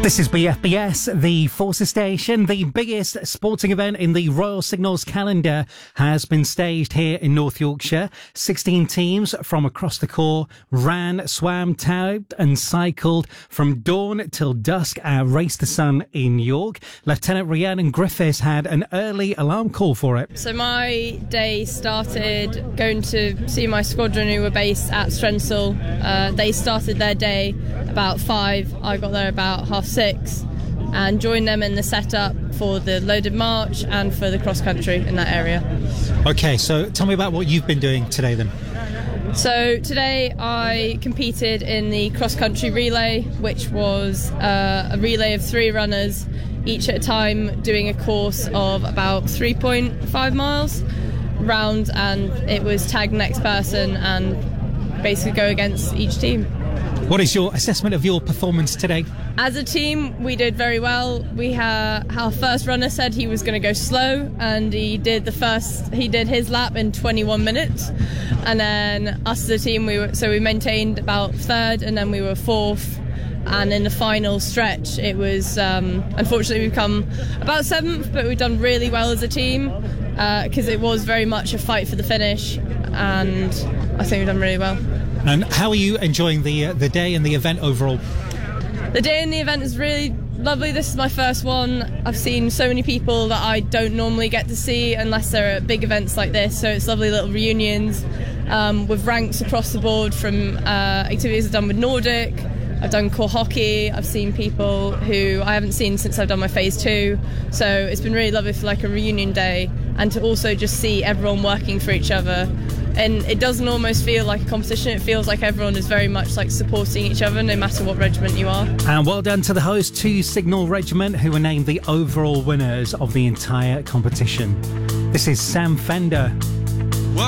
This is BFBS, the Forces Station. The biggest sporting event in the Royal Signals calendar has been staged here in North Yorkshire. 16 teams from across the Corps ran, swam, towed and cycled from dawn till dusk at Race the Sun in York. Lieutenant Rhiannon Griffiths had an early alarm call for it. So my day started going to see my squadron who were based at Strensall. They started their day about 5. I got there about 6:30 and joined them in the setup for the loaded march and for the cross country in that area. Okay, so tell me about what you've been doing today then. So today I competed in the cross country relay, which was a relay of 3 runners, each at a time, doing a course of about 3.5 miles round, and it was tag next person and basically go against each team. What is your assessment of your performance today? As a team, we did very well. Our first runner said he was going to go slow, and he did his lap in 21 minutes. And then us as a team, we maintained about 3rd, and then we were 4th. And in the final stretch, it was unfortunately we've come about 7th, but we've done really well as a team because it was very much a fight for the finish, and I think we've done really well. And how are you enjoying the day and the event overall? The day and the event is really lovely. This is my first one. I've seen so many people that I don't normally get to see unless they're at big events like this, so it's lovely little reunions with ranks across the board from activities I've done with Nordic. I've done core hockey. I've seen people who I haven't seen since I've done my phase 2, so it's been really lovely for like a reunion day, and to also just see everyone working for each other. And it doesn't almost feel like a competition. It feels like everyone is very much like supporting each other, no matter what regiment you are. And well done to the host 2 Signal Regiment, who were named the overall winners of the entire competition. This is Sam Fender.